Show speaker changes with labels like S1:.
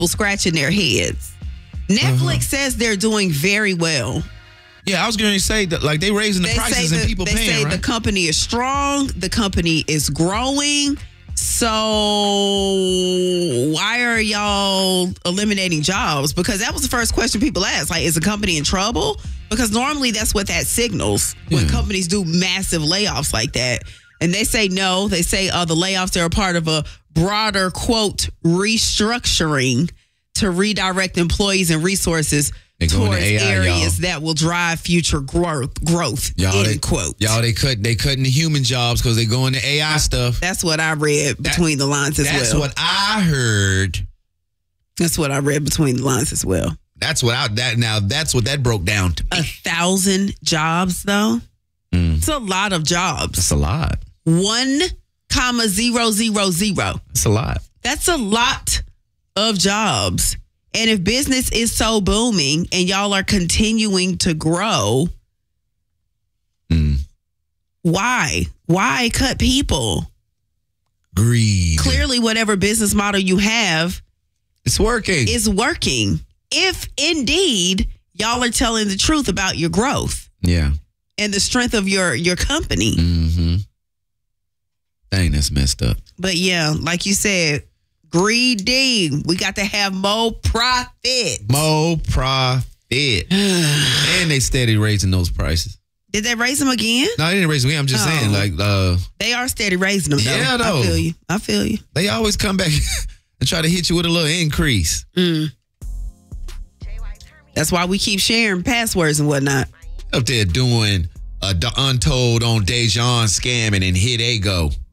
S1: scratching their heads. Netflix says they're doing very well.
S2: Yeah, I was going to say that, like, they raising the prices and people paying, right?
S1: They say the company is strong. The company is growing. So why are y'all eliminating jobs? Because that was the first question people asked. Like, is the company in trouble? Because normally that's what that signals when companies do massive layoffs like that. And they say no. They say the layoffs are a part of a broader, quote, restructuring to redirect employees and resources towards AI, areas that will drive future growth. End quote.
S2: They cutting the human jobs because they go into AI stuff.
S1: That's what I read between the lines as well.
S2: That's what I heard.
S1: That's what I read between the lines as well.
S2: That's what that broke down to me.
S1: 1,000 jobs though. It's a lot of jobs.
S2: That's a lot.
S1: 1,000.
S2: That's a lot.
S1: That's a lot of jobs. And if business is so booming and y'all are continuing to grow, why? Why cut people?
S2: Greed.
S1: Clearly, whatever business model you have,
S2: it's working.
S1: Is working. If indeed y'all are telling the truth about your growth.
S2: Yeah.
S1: And the strength of your company.
S2: Mm-hmm. Dang, that's messed up.
S1: But yeah, like you said, greedy. We got to have more profit.
S2: More profit. And they steady raising those prices.
S1: Did they raise them again?
S2: No, they didn't raise them again. I'm just saying, like,
S1: they are steady raising them, though.
S2: Yeah, though.
S1: I feel you.
S2: They always come back and try to hit you with a little increase.
S1: That's why we keep sharing passwords and whatnot.
S2: Up there doing Untold on Dejan scamming, and here they go.